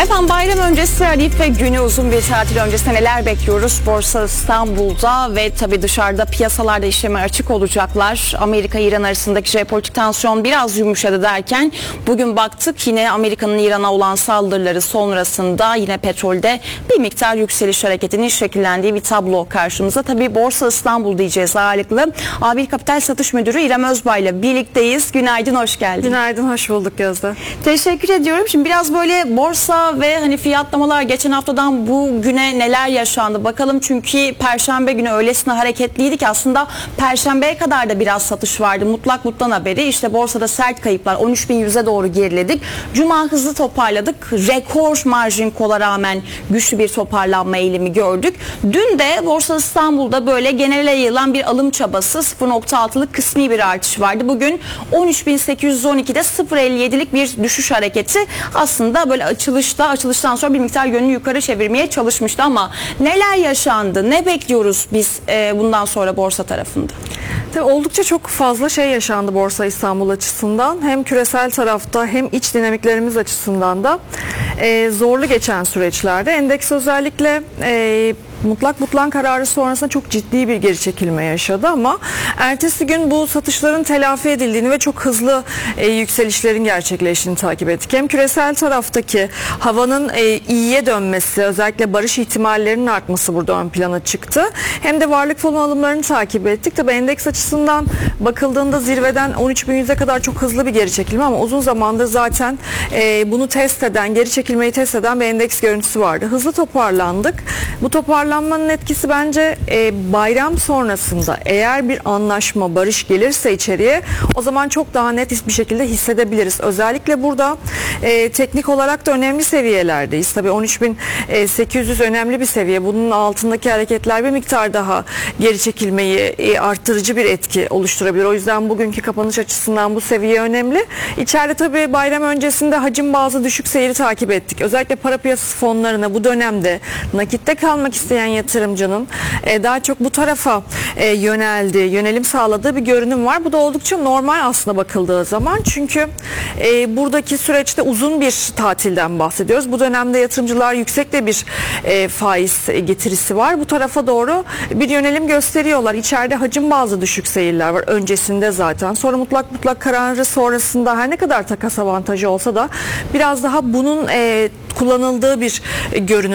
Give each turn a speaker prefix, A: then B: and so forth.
A: Efendim bayram öncesi Arife günü, uzun bir tatil öncesinde neler bekliyoruz? Borsa İstanbul'da ve tabii dışarıda piyasalarda işleme açık olacaklar. Amerika-İran arasındaki jeopolitik tansiyon biraz yumuşadı derken bugün baktık yine Amerika'nın İran'a olan saldırıları sonrasında yine petrolde bir miktar yükseliş hareketinin şekillendiği bir tablo karşımıza. Tabii Borsa İstanbul diyeceğiz ağırlıklı. A1 Kapital Satış Müdürü İrem Özbay ile birlikteyiz. Günaydın, hoş geldin.
B: Günaydın, hoş bulduk Gözde.
A: Teşekkür ediyorum. Şimdi biraz böyle borsa ve hani fiyatlamalar geçen haftadan bugüne neler yaşandı bakalım, çünkü Perşembe günü öylesine hareketliydi ki aslında Perşembeye kadar da biraz satış vardı. Mutlak'tan haberi işte borsada sert kayıplar, 13.100'e doğru geriledik. Cuma hızlı toparladık. Rekor marjin kola rağmen güçlü bir toparlanma eğilimi gördük. Dün de Borsa İstanbul'da böyle genele yayılan bir alım çabası, 0.6'lık kısmi bir artış vardı. Bugün 13.812'de 0.57'lik bir düşüş hareketi aslında böyle açılıştan sonra bir miktar yönünü yukarı çevirmeye çalışmıştı ama neler yaşandı? Ne bekliyoruz biz bundan sonra borsa tarafında?
B: Tabii oldukça çok fazla şey yaşandı Borsa İstanbul açısından. Hem küresel tarafta hem iç dinamiklerimiz açısından da zorlu geçen süreçlerde. Endeks özellikle mutlak butlan kararı sonrasında çok ciddi bir geri çekilme yaşadı ama ertesi gün bu satışların telafi edildiğini ve çok hızlı yükselişlerin gerçekleştiğini takip ettik. Hem küresel taraftaki havanın iyiye dönmesi, özellikle barış ihtimallerinin artması burada ön plana çıktı. Hem de varlık fonu alımlarını takip ettik. Tabii endeks açısından bakıldığında zirveden 13.100'e kadar çok hızlı bir geri çekilme ama uzun zamandır zaten bunu test eden, geri çekilmeyi test eden bir endeks görüntüsü vardı. Hızlı toparlandık. Bu toparlanmanın etkisi bence bayram sonrasında eğer bir anlaşma, barış gelirse içeriye, o zaman çok daha net bir şekilde hissedebiliriz. Özellikle burada teknik olarak da önemli seviyelerdeyiz. Tabii 13.800 önemli bir seviye. Bunun altındaki hareketler bir miktar daha geri çekilmeyi arttırıcı bir etki oluşturabilir. O yüzden bugünkü kapanış açısından bu seviye önemli. İçeride tabii bayram öncesinde hacim bazı düşük seyri takip ettik. Özellikle para piyasası fonlarına bu dönemde nakitte kalmak isteyen yatırımcının daha çok bu tarafa yönelim sağladığı bir görünüm var. Bu da oldukça normal aslında bakıldığı zaman. Çünkü buradaki süreçte uzun bir tatilden bahsediyoruz. Bu dönemde yatırımcılar yüksek de bir faiz getirisi var. Bu tarafa doğru bir yönelim gösteriyorlar. İçeride hacim bazı düşük seyirler var öncesinde zaten. Sonra mutlak kararı sonrasında her ne kadar takas avantajı olsa da biraz daha bunun kullanıldığı bir görünüm